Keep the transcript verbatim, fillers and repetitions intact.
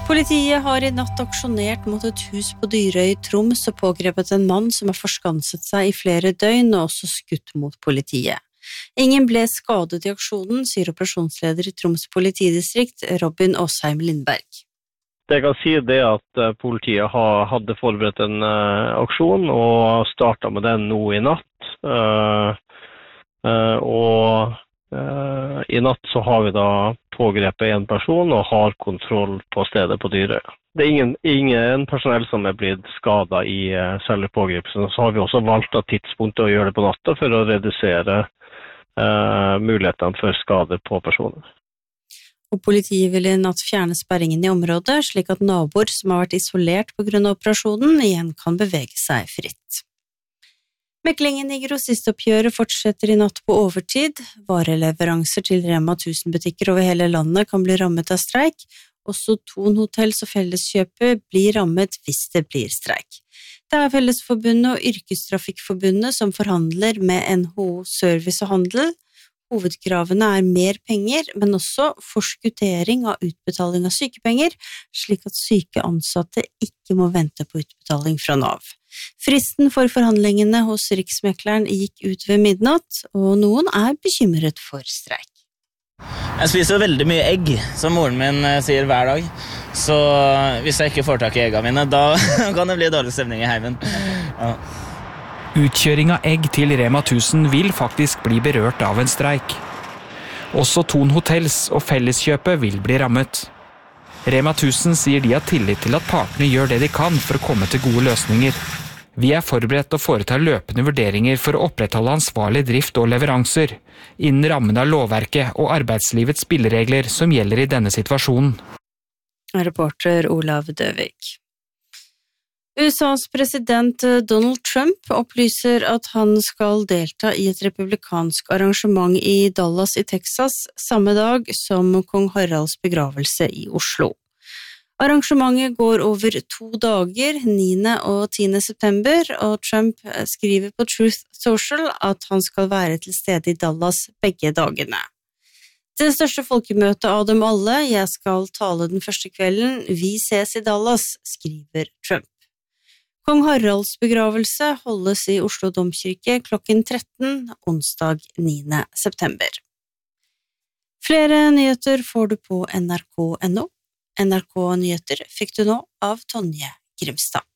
Politiet har i natt aksjonert mot et hus på Dyrøy i Troms og pågrepet en mann som har forskanset seg i flere døgn og også skutt mot politiet. Ingen ble skadet i aksjonen, sier operasjonsleder i Troms politidistrikt, Robin Åsheim Lindberg. Det jeg kan si det at politiet hadde forberedt en aksjon og startet med den nå i natt. Og i natt så har vi da pågrepet en person og har kontroll på stedet på Dyrøy. Det er ingen, ingen personell som er blitt skadet i selve pågripelsen. Så har vi også valgt av tidspunktet å gjøre det på natta for å redusere uh, mulighetene for skade på personer. Og politiet vil i natt fjerne sperringen i området, slik at naboer som har vært isolert på grunn av operasjonen igjen kan bevege seg fritt. Meklingen i grossistoppgjøret fortsetter i natt på overtid. Vareleveranser til Rema tusen-butikker over hele landet kan bli rammet av streik. Også Thon Hotels og Felleskjøpet blir rammet hvis det blir streik. Det er Fellesforbundet og Yrkestrafikkforbundet som forhandler med N H O Service og Handel. Hovedkravene er mer penger, men også forskuttering av utbetaling av sykepenger, slik at syke ansatte ikke må vente på utbetaling fra Nav. Fristen for forhandlingene hos Riksmekleren gikk ut ved midnatt, og noen er bekymret for streik. Jeg spiser veldig mye egg, som moren min sier hver dag. Så hvis jeg ikke får tak i eggene mine, da kan det bli dårlig stemning i heimen. Ja. Utkjøring av egg til Rema tusen vil faktisk bli berørt av en streik. Også Thon Hotels og Felleskjøpet vil bli rammet. Rema tusen sier de har tillit til at partene gjør det de kan for å komme til gode løsninger. Vi er forberedt å foreta løpende vurderinger for å opprettholde ansvarlig drift og leveranser, innen rammen av lovverket og arbeidslivets spilleregler som gjelder i denne situasjonen. Reporter Olav Døvik. U S A's president Donald Trump opplyser at han skal delta i et republikansk arrangement i Dallas i Texas samme dag som kong Haralds begravelse i Oslo. Arrangementet går over to dager, niende og tiende september, og Trump skriver på Truth Social at han skal være til stede i Dallas begge dagene. Det største folkemøtet av dem alle, jeg skal tale den første kvelden, vi ses i Dallas, skriver Trump. Kong Haralds begravelse holdes i Oslo Domkirke klokken tretten, onsdag niende september. Flere nyheter får du på N R K punktum N O. N R K Nyheter fikk du nå av Tonje Grimstad.